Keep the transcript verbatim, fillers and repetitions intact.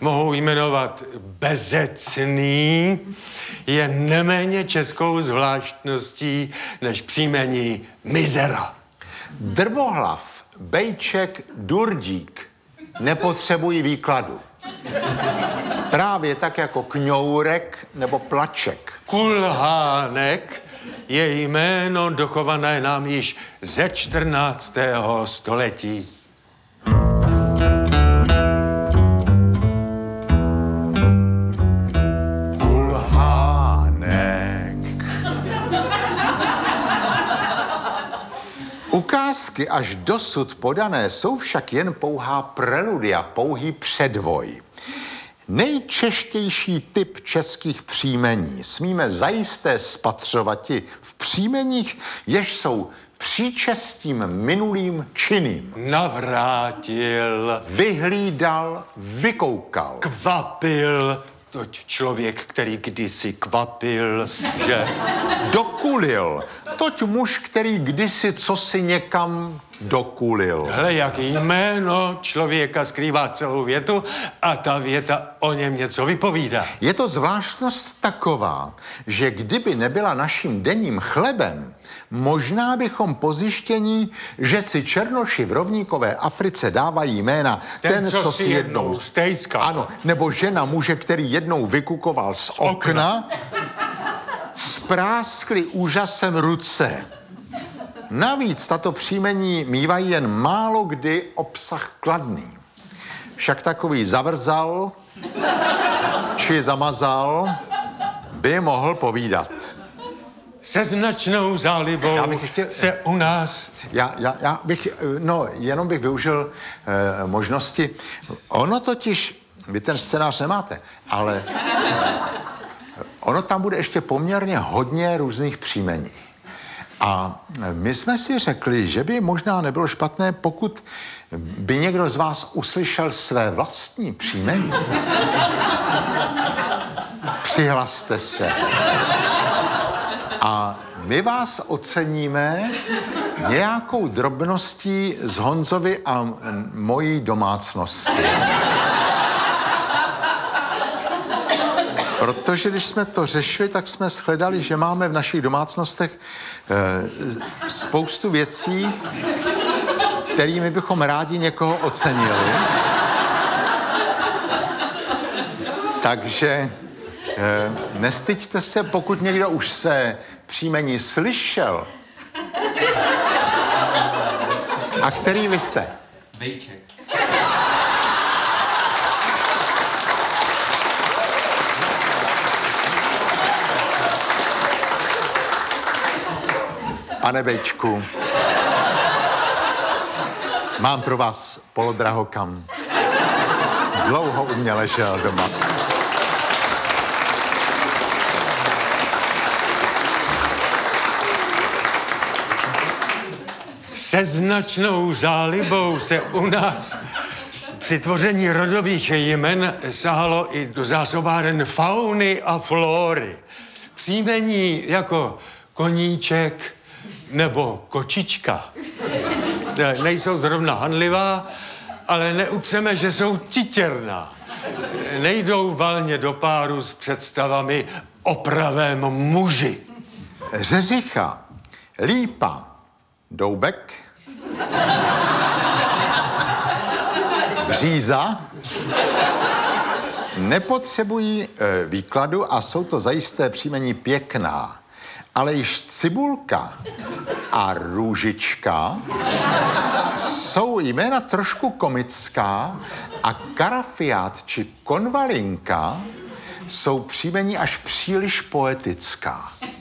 mohou jmenovat Bezecný, je neméně českou zvláštností než příjmení Mizera. Drbohlav, Bejček, Durdík nepotřebují výkladu. Právě tak jako Kňourek nebo Plaček. Kulhánek je jméno dochované nám již ze čtrnáctého století. Ukázky až dosud podané jsou však jen pouhá preludia, pouhý předvoj. Nejčeštější typ českých příjmení smíme zajisté spatřovati v příjmeních, jež jsou příčestím minulým činným. Navrátil, Vyhlídal, vykoukal. kvapil, toť člověk, který kdysi kvapil, že Dokulil, toť muž, který kdysi cosi někam dokulil. hele, jak jméno člověka skrývá celou větu a ta věta o něm něco vypovídá. Je to zvláštnost taková, že kdyby nebyla naším denním chlebem, možná bychom po zjištění, že si černoši v rovníkové Africe dávají jména Ten, ten, co co si si jednou jednou... stejskal. Ano, nebo žena muže, který jednou vykukoval z okna, spráskli úžasem ruce. Navíc tato příjmení mívají jen málo kdy obsah kladný. Však takový zavrzal či zamazal by mohl povídat. Se značnou zálibou Já bych ještě- se u nás... Já, já, já bych, no, jenom bych využil eh, možnosti. Ono totiž, vy ten scénář nemáte, ale ono tam bude ještě poměrně hodně různých příjmení. A my jsme si řekli, že by možná nebylo špatné, pokud by někdo z vás uslyšel své vlastní příjmení. Přihlaste se. A my vás oceníme nějakou drobností z Honzovy a mojí domácnosti. Protože když jsme to řešili, tak jsme shledali, že máme v našich domácnostech e, spoustu věcí, kterými bychom rádi někoho ocenili. Takže e, nestyďte se, pokud někdo už se příjmení slyšel. A který vy jste? Bejček. Pane Bejčku, mám pro vás polodrahokam. Dlouho u mě ležel doma. Se značnou zálibou se u nás při tvoření rodových jmen sahalo i do zásobáren fauny a flory. Příjmení jako koníček nebo kočička nejsou zrovna hanlivá, ale neupřeme, že jsou titěrná. Nejdou valně do páru s představami o pravém muži. Řeřicha, lípa, doubek, bříza nepotřebují e, výkladu a jsou to zajisté příjmení pěkná. Ale již cibulka a růžička jsou jména trošku komická a karafiát či konvalinka jsou příjmení až příliš poetická.